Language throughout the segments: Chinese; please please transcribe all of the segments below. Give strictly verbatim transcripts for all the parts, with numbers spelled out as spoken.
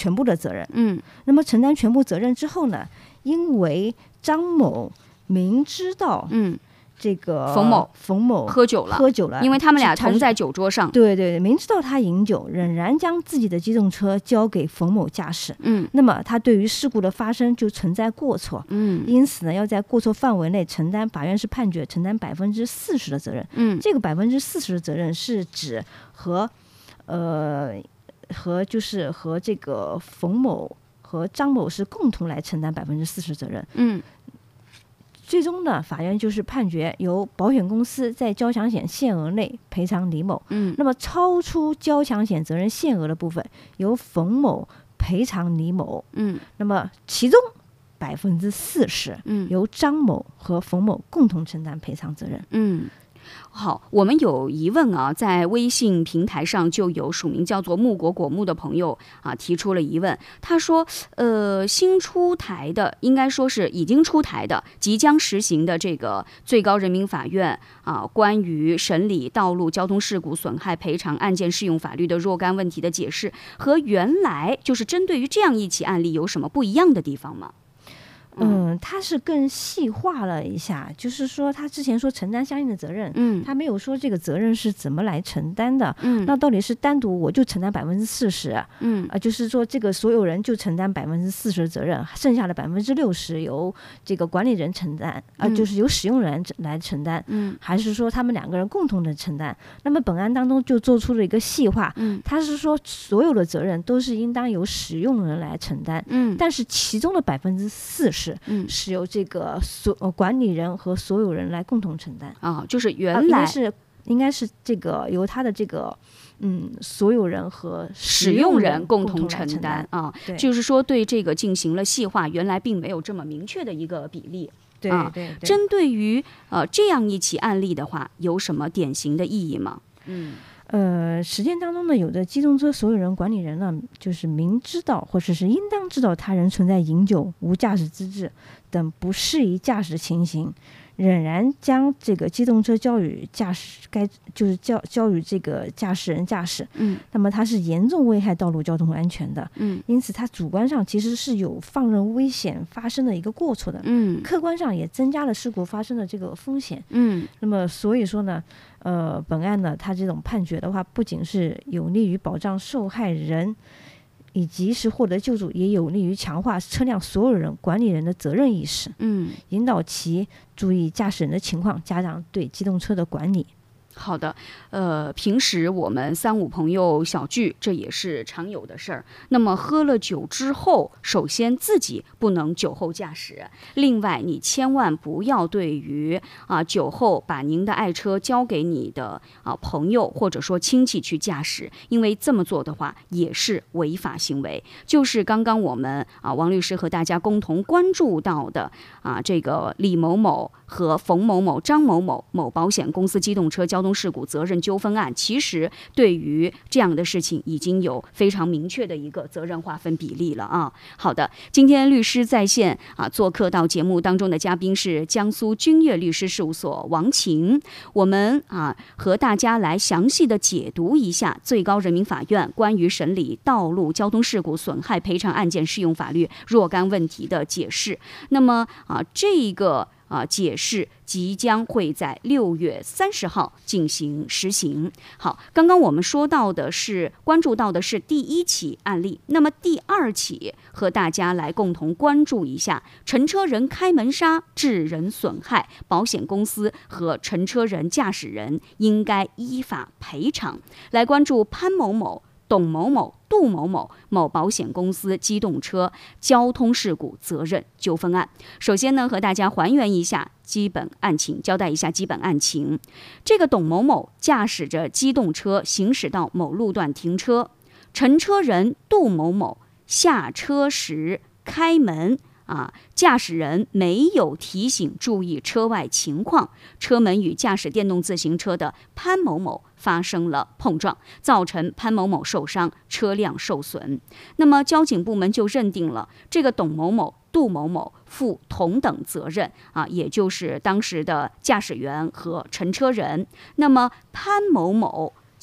全部的责任。 嗯， 那么承担全部责任之后呢，因为张某明知道， 嗯。 这个冯某冯某喝酒了， 喝酒了， 因为他们俩同在酒桌上。 对对对，明知道他饮酒，仍然将自己的机动车交给冯某驾驶。 嗯， 那么他对于事故的发生就存在过错。 嗯， 因此呢，要在过错范围内承担，法院是判决承担百分之四十的责任。 嗯， 这个百分之四十的责任是指和呃和就是和这个冯某和张某是共同来承担百分之四十责任。 嗯。 最终呢，法院就是判决由保险公司在交强险限额内赔偿李某。 嗯， 那么超出交强险责任限额的部分，由冯某赔偿李某。 嗯， 那么其中百分之四十， 嗯， 由张某和冯某共同承担赔偿责任。 嗯。好，我们有疑问啊，在微信平台上就有署名叫做木果果木的朋友啊提出了疑问。他说，呃，新出台的，应该说是已经出台的，即将实行的这个最高人民法院啊关于审理道路交通事故损害赔偿案件适用法律的若干问题的解释，和原来就是针对于这样一起案例有什么不一样的地方吗？ 嗯，他是更细化了一下，就是说他之前说承担相应的责任， 嗯， 他没有说这个责任是怎么来承担的， 嗯， 那到底是单独我就承担百分之四十， 嗯， 啊，就是说这个所有人就承担百分之四十的责任，剩下的百分之六十由这个管理人承担，啊、呃，就是由使用人来承担， 嗯， 还是说他们两个人共同的承担？那么本案当中就做出了一个细化， 嗯， 他是说所有的责任都是应当由使用人来承担， 嗯， 但是其中的百分之四十。嗯，是由这个所、呃、管理人和所有人来共同承担啊，就是原来、 啊、应该是应该是这个由他的这个嗯所有人和使用人共同承担啊， 就是说对这个进行了细化，原来并没有这么明确的一个比例。 对啊， 对对， 针对于呃这样一起案例的话，有什么典型的意义吗？嗯。 呃，实践当中呢，有的机动车所有人、管理人呢，就是明知道或者是应当知道他人存在饮酒、无驾驶资质等不适宜驾驶情形，仍然将这个机动车交予驾驶该就是交交予这个驾驶人驾驶， 嗯， 那么他是严重危害道路交通安全的， 嗯， 因此他主观上其实是有放任危险发生的一个过错的， 嗯， 客观上也增加了事故发生的这个风险， 嗯， 那么所以说呢。呃，本案呢，它这种判决的话，不仅是有利于保障受害人以及时获得救助，也有利于强化车辆所有人、管理人的责任意识， 嗯， 引导其注意驾驶人的情况，加强对机动车的管理。 好的，呃，平时我们三五朋友小聚，这也是常有的事儿。那么喝了酒之后，首先自己不能酒后驾驶，另外你千万不要对于啊酒后把您的爱车交给你的啊朋友或者说亲戚去驾驶，因为这么做的话也是违法行为。就是刚刚我们啊王律师和大家共同关注到的啊这个李某某和冯某某、张某某某保险公司机动车交通事故责任纠纷案，其实对于这样的事情已经有非常明确的一个责任划分比例了啊。好的，今天律师在线啊做客到节目当中的嘉宾是江苏君悦律师事务所王琴，我们啊和大家来详细的解读一下最高人民法院关于审理道路交通事故损害赔偿案件适用法律若干问题的解释。那么啊这个啊，解释即将会在六月三十号进行实行。好，刚刚我们说到的是关注到的是第一起案例，那么第二起和大家来共同关注一下乘车人开门刹致人损害，保险公司和乘车人驾驶人应该依法赔偿。来关注潘某某、董某某、杜某某某保险公司机动车交通事故责任纠纷案。首先呢，和大家还原一下基本案情，交代一下基本案情。这个董某某驾驶着机动车行驶到某路段停车，乘车人杜某某下车时开门。啊，驾驶人没有提醒注意车外情况，车门与驾驶电动自行车的潘某某发生了碰撞，造成潘某某受伤，车辆受损。那么交警部门就认定了这个董某某、杜某某负同等责任啊，也就是当时的驾驶员和乘车人。那么潘某某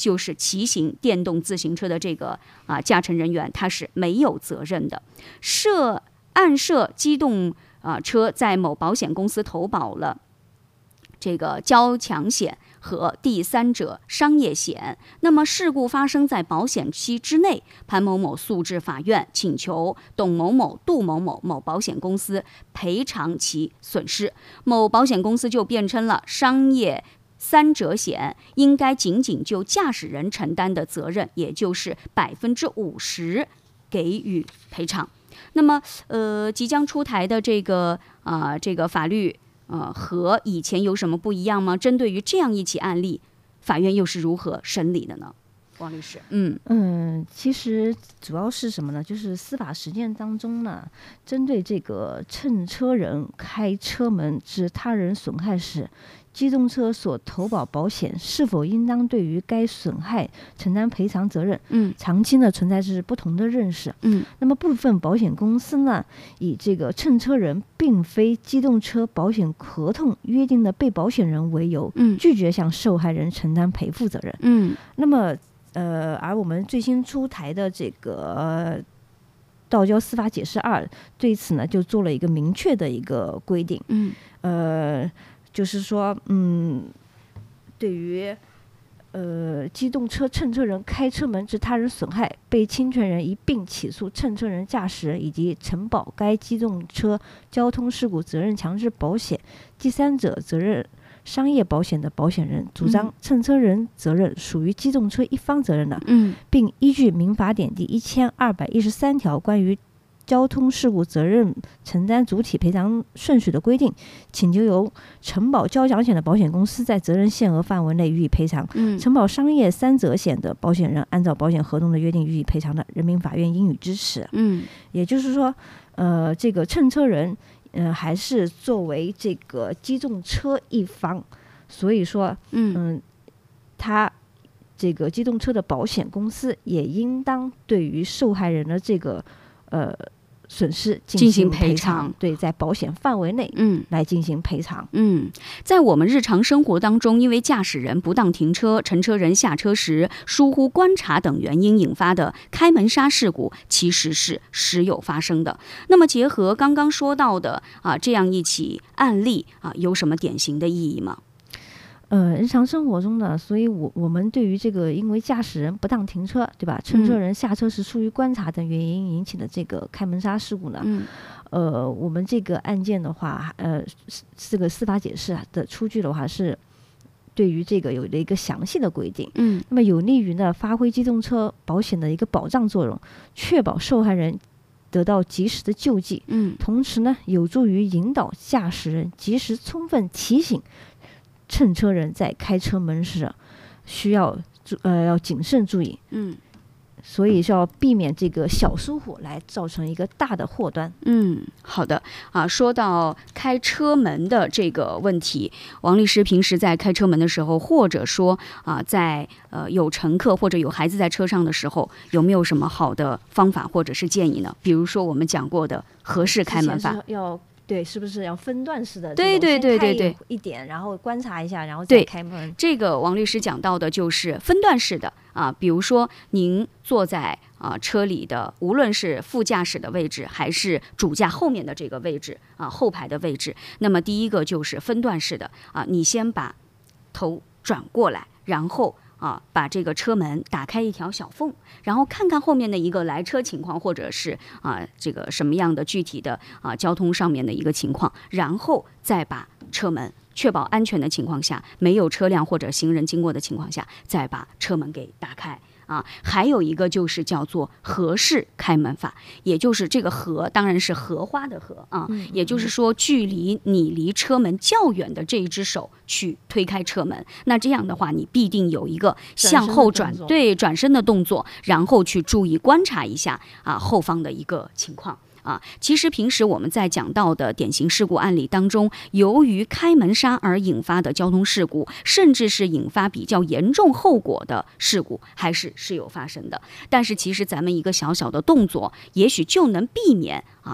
就是骑行电动自行车的这个啊驾乘人员，他是没有责任的。涉案涉机动啊车在某保险公司投保了这个交强险和第三者商业险，那么事故发生在保险期之内，潘某某诉至法院，请求董某某、杜某某某保险公司赔偿其损失。某保险公司就辩称了商业三者险应该仅仅就驾驶人承担的责任，也就是百分之五十给予赔偿。那么，呃，即将出台的这个啊、呃、这个法律。呃，和以前有什么不一样吗？针对于这样一起案例，法院又是如何审理的呢？王律师，嗯嗯，其实主要是什么呢？就是司法实践当中呢，针对这个乘车人开车门致他人损害时，机动车所投保保险是否应当对于该损害承担赔偿责任， 嗯， 长期呢存在是不同的认识， 嗯， 那么部分保险公司呢，以这个乘车人并非机动车保险合同约定的被保险人为由， 嗯， 拒绝向受害人承担赔付责任， 嗯， 那么呃，而我们最新出台的这个。呃道交司法解释二对此呢，就做了一个明确的一个规定， 嗯， 呃，就是说，嗯，对于呃机动车乘车人开车门致他人损害，被侵权人一并起诉乘车人驾驶人以及承保该机动车交通事故责任强制保险第三者责任商业保险的保险人，主张乘车人责任属于机动车一方责任的， 嗯， 并依据民法典第一千二百一十三条关于交通事故责任承担主体赔偿顺序的规定，请求由承保交强险的保险公司在责任限额范围内予以赔偿， 嗯， 承保商业三者险的保险人按照保险合同的约定予以赔偿的，人民法院应予支持。 嗯， 也就是说，呃，这个乘车人。嗯、呃，还是作为这个机动车一方，所以说，嗯、呃，他这个机动车的保险公司也应当对于受害人的这个呃损失进行赔偿，对，在保险范围内，嗯，来进行赔偿。 嗯，在我们日常生活当中，因为驾驶人不当停车、乘车人下车时疏忽观察等原因引发的开门刹事故，其实是时有发生的。那么，结合刚刚说到的啊这样一起案例啊，有什么典型的意义吗？ 呃，日常生活中呢，所以我我们对于这个因为驾驶人不当停车，对吧？乘车人下车时疏于观察等原因引起的这个开门刹事故呢，嗯，呃，我们这个案件的话，呃，这个司法解释的出具的话是对于这个有了一个详细的规定，嗯，那么有利于呢发挥机动车保险的一个保障作用，确保受害人得到及时的救济，嗯，同时呢有助于引导驾驶人及时充分提醒乘车人在开车门时需要呃要谨慎注意，嗯，所以是要避免这个小疏忽来造成一个大的祸端。 嗯，好的啊。说到开车门的这个问题，王律师平时在开车门的时候，或者说啊，在呃有乘客或者有孩子在车上的时候，有没有什么好的方法或者是建议呢？比如说我们讲过的合适开门法， 要。对，是不是要分段式的？ 对对对对对， 一点，然后观察一下，然后再开门。 这个王律师讲到的就是分段式的啊，比如说您坐在啊车里的，无论是副驾驶的位置，还是主驾后面的这个位置啊，后排的位置，那么第一个就是分段式的啊，你先把头转过来，然后。啊，把这个车门打开一条小缝，然后看看后面的一个来车情况，或者是啊这个什么样的具体的啊交通上面的一个情况，然后再把车门确保安全的情况下，没有车辆或者行人经过的情况下，再把车门给打开。啊，还有一个就是叫做合适开门法，也就是这个合当然是荷花的荷啊，嗯、也就是说距离你离车门较远的这一只手去推开车门，那这样的话你必定有一个向后转对转身的动作，然后去注意观察一下啊后方的一个情况。啊，其实平时我们在讲到的典型事故案例当中，由于开门刹而引发的交通事故，甚至是引发比较严重后果的事故，还是时有发生的。但是其实咱们一个小小的动作，也许就能避免啊